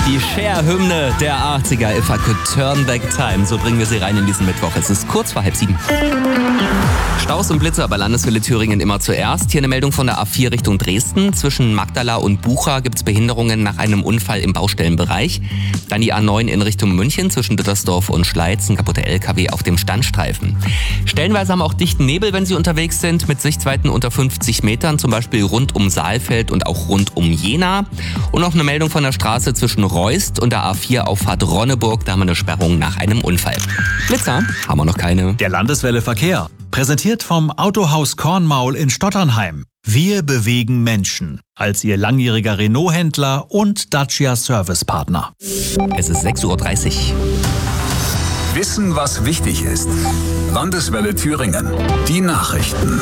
Die Cher-Hymne der 80er, If I Could Turn Back Time. So bringen wir sie rein in diesen Mittwoch. Es ist kurz vor 6:30. Staus und Blitze bei Landeswelle Thüringen immer zuerst. Hier eine Meldung von der A4 Richtung Dresden. Zwischen Magdala und Bucha gibt es Behinderungen nach einem Unfall im Baustellenbereich. Dann die A9 in Richtung München zwischen Dittersdorf und Schleiz. Ein kaputter LKW auf dem Standstreifen. Stellenweise haben auch dichten Nebel, wenn Sie unterwegs sind, mit Sichtweiten unter 50 Metern, zum Beispiel rund um Saalfeld und auch rund um Jena. Und noch eine Meldung von der Straße zwischen Reust und der A4 Auffahrt Ronneburg. Da haben wir eine Sperrung nach einem Unfall. Blitzer haben wir noch keine. Der Landeswelle Verkehr. Präsentiert vom Autohaus Kornmaul in Stotternheim. Wir bewegen Menschen. Als Ihr langjähriger Renault-Händler und Dacia-Servicepartner. Es ist 6:30 Uhr. Wissen, was wichtig ist. Landeswelle Thüringen. Die Nachrichten.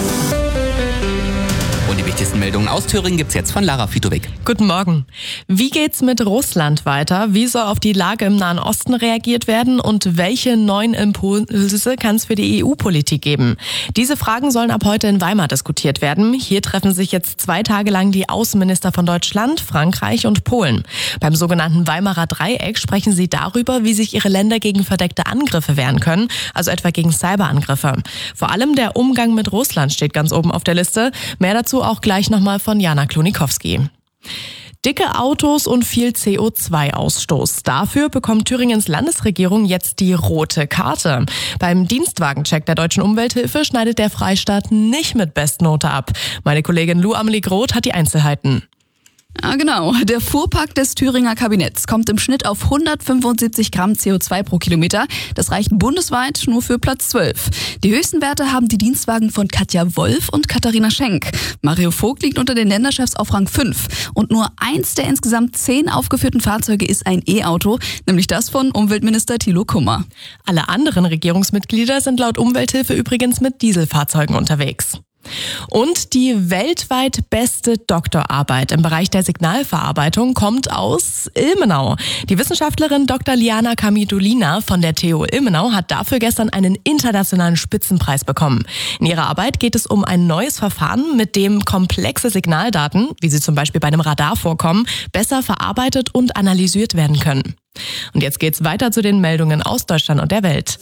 Und die wichtigsten Meldungen aus Thüringen gibt's jetzt von Lara Fitowik. Guten Morgen. Wie geht's mit Russland weiter? Wie soll auf die Lage im Nahen Osten reagiert werden? Und welche neuen Impulse kann es für die EU-Politik geben? Diese Fragen sollen ab heute in Weimar diskutiert werden. Hier treffen sich jetzt 2 Tage lang die Außenminister von Deutschland, Frankreich und Polen. Beim sogenannten Weimarer Dreieck sprechen sie darüber, wie sich ihre Länder gegen verdeckte Angriffe wehren können, also etwa gegen Cyberangriffe. Vor allem der Umgang mit Russland steht ganz oben auf der Liste. Mehr dazu auch gleich nochmal von Jana Klonikowski. Dicke Autos und viel CO2-Ausstoß. Dafür bekommt Thüringens Landesregierung jetzt die rote Karte. Beim Dienstwagencheck der Deutschen Umwelthilfe schneidet der Freistaat nicht mit Bestnote ab. Meine Kollegin Lou Amelie Groth hat die Einzelheiten. Ah, genau. Der Fuhrpark des Thüringer Kabinetts kommt im Schnitt auf 175 Gramm CO2 pro Kilometer. Das reicht bundesweit nur für Platz 12. Die höchsten Werte haben die Dienstwagen von Katja Wolf und Katharina Schenk. Mario Vogt liegt unter den Länderchefs auf Rang 5. Und nur eins der insgesamt 10 aufgeführten Fahrzeuge ist ein E-Auto, nämlich das von Umweltminister Thilo Kummer. Alle anderen Regierungsmitglieder sind laut Umwelthilfe übrigens mit Dieselfahrzeugen unterwegs. Und die weltweit beste Doktorarbeit im Bereich der Signalverarbeitung kommt aus Ilmenau. Die Wissenschaftlerin Dr. Liana Kamidulina von der TU Ilmenau hat dafür gestern einen internationalen Spitzenpreis bekommen. In ihrer Arbeit geht es um ein neues Verfahren, mit dem komplexe Signaldaten, wie sie zum Beispiel bei einem Radar vorkommen, besser verarbeitet und analysiert werden können. Und jetzt geht's weiter zu den Meldungen aus Deutschland und der Welt.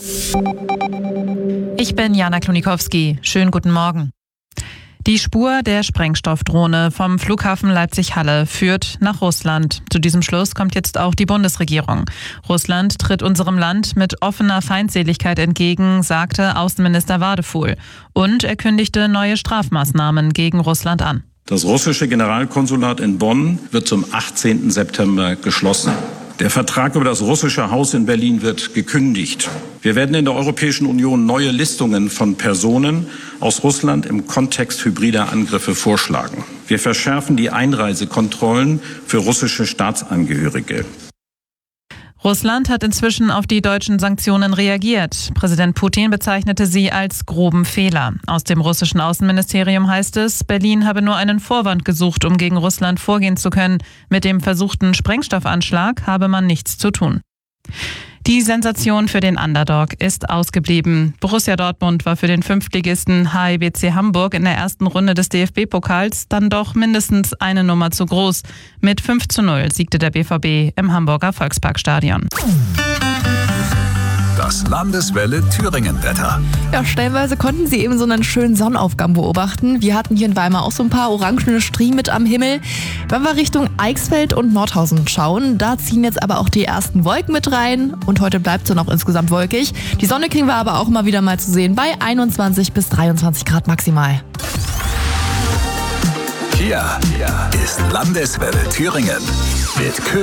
Ich bin Jana Klonikowski. Schönen guten Morgen. Die Spur der Sprengstoffdrohne vom Flughafen Leipzig-Halle führt nach Russland. Zu diesem Schluss kommt jetzt auch die Bundesregierung. Russland tritt unserem Land mit offener Feindseligkeit entgegen, sagte Außenminister Wadefuhl. Und er kündigte neue Strafmaßnahmen gegen Russland an. Das russische Generalkonsulat in Bonn wird zum 18. September geschlossen. Der Vertrag über das russische Haus in Berlin wird gekündigt. Wir werden in der Europäischen Union neue Listungen von Personen aus Russland im Kontext hybrider Angriffe vorschlagen. Wir verschärfen die Einreisekontrollen für russische Staatsangehörige. Russland hat inzwischen auf die deutschen Sanktionen reagiert. Präsident Putin bezeichnete sie als groben Fehler. Aus dem russischen Außenministerium heißt es, Berlin habe nur einen Vorwand gesucht, um gegen Russland vorgehen zu können. Mit dem versuchten Sprengstoffanschlag habe man nichts zu tun. Die Sensation für den Underdog ist ausgeblieben. Borussia Dortmund war für den Fünftligisten HIBC Hamburg in der ersten Runde des DFB-Pokals dann doch mindestens eine Nummer zu groß. Mit 5:0 siegte der BVB im Hamburger Volksparkstadion. Das Landeswelle Thüringen-Wetter. Ja, stellenweise konnten sie eben so einen schönen Sonnenaufgang beobachten. Wir hatten hier in Weimar auch so ein paar orangene Striemen mit am Himmel. Wenn wir Richtung Eichsfeld und Nordhausen schauen, da ziehen jetzt aber auch die ersten Wolken mit rein. Und heute bleibt es dann auch insgesamt wolkig. Die Sonne kriegen wir aber auch immer wieder mal zu sehen bei 21 bis 23 Grad maximal. Hier ist Landeswelle Thüringen mit